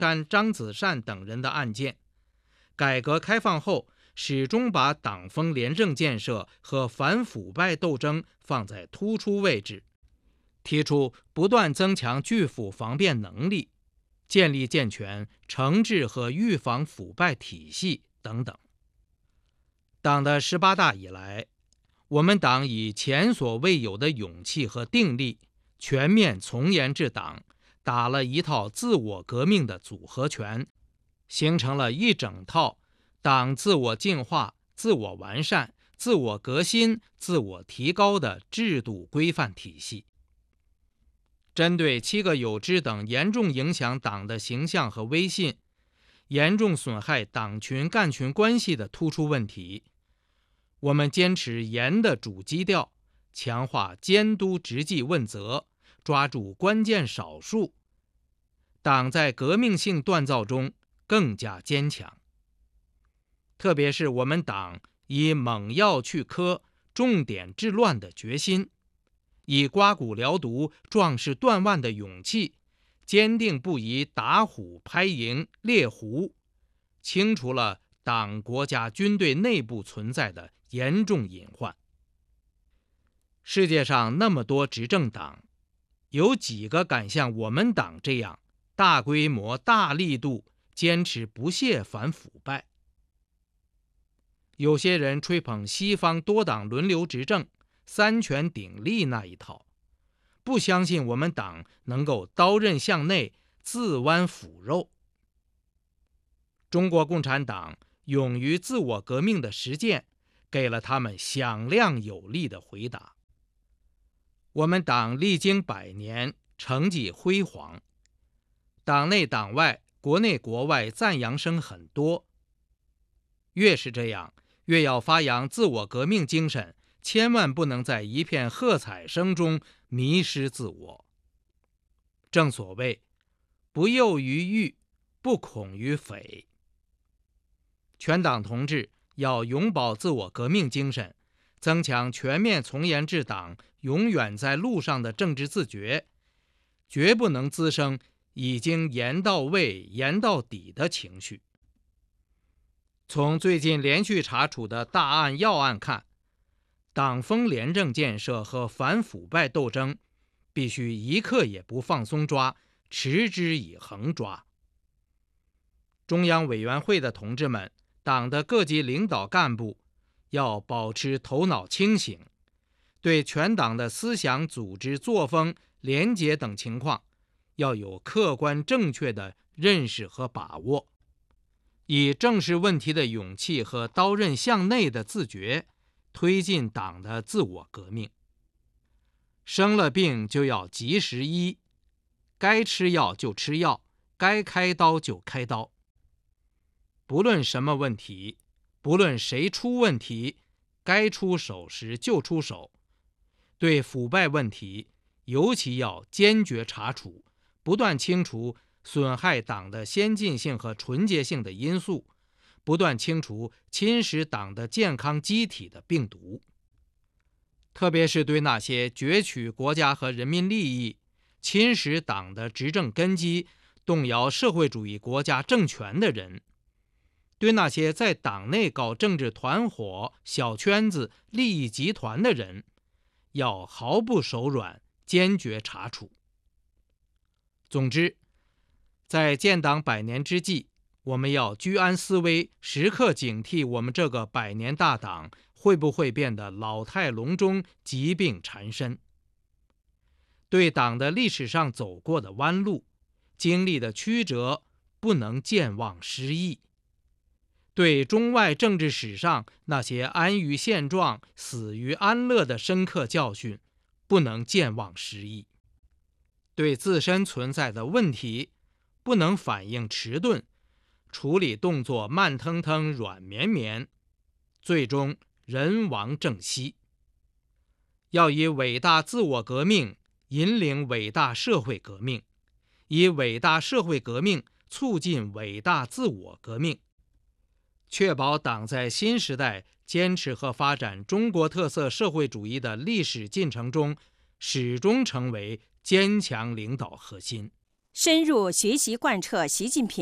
干张子善等人的案件。改革开放后，始终把党风廉政建设和反腐败斗争放在突出位置，提出不断增强拒腐防变能力，建立健全惩治和预防腐败体系等等。党的18大以来，我们党以前所未有的勇气和定力，全面从严治党，打了一套自我革命的组合拳，形成了一整套党自我进化、自我完善、自我革新、自我提高的制度规范体系。针对7个有知等严重影响党的形象和威信，严重损害党群干群关系的突出问题，我们坚持严的主基调，强化监督执纪问责，抓住关键少数，党在革命性锻造中更加坚强。特别是我们党以猛药去疴、重点治乱的决心，以刮骨疗毒、壮士断腕的勇气，坚定不移打虎拍蝇、猎狐，清除了党、国家、军队内部存在的严重隐患。世界上那么多执政党，有几个敢像我们党这样大规模、大力度坚持不懈反腐败？有些人吹捧西方多党轮流执政、三权鼎立那一套，不相信我们党能够刀刃向内、自剜腐肉。中国共产党勇于自我革命的实践，给了他们响亮有力的回答。我们党历经100年，成绩辉煌，党内党外、国内国外赞扬声很多。越是这样，越要发扬自我革命精神，千万不能在一片喝彩声中迷失自我。正所谓不囿于狱，不恐于匪。全党同志要永葆自我革命精神，增强全面从严治党、永远在路上的政治自觉，绝不能滋生已经严到位、严到底的情绪。从最近连续查处的大案要案看，党风廉政建设和反腐败斗争必须一刻也不放松抓，持之以恒抓。中央委员会的同志们，党的各级领导干部要保持头脑清醒，对全党的思想组织作风、廉洁等情况要有客观正确的认识和把握，以正视问题的勇气和刀刃向内的自觉，推进党的自我革命。生了病就要及时医，该吃药就吃药，该开刀就开刀。不论什么问题，不论谁出问题，该出手时就出手。对腐败问题，尤其要坚决查处，不断清除损害党的先进性和纯洁性的因素，不断清除侵蚀党的健康机体的病毒。特别是对那些攫取国家和人民利益、侵蚀党的执政根基、动摇社会主义国家政权的人，对那些在党内搞政治团伙、小圈子、利益集团的人，要毫不手软，坚决查处。总之，在建党100年之际，我们要居安思危，时刻警惕我们这个100年大党会不会变得老态龙钟、疾病缠身。对党的历史上走过的弯路、经历的曲折，不能健忘失意。对中外政治史上那些安于现状、死于安乐的深刻教训，不能健忘失意。对自身存在的问题，不能反应迟钝，处理动作慢腾腾、软绵绵，最终人亡政息。要以伟大自我革命引领伟大社会革命，以伟大社会革命促进伟大自我革命，确保党在新时代坚持和发展中国特色社会主义的历史进程中，始终成为坚强领导核心。 深入学习贯彻习近平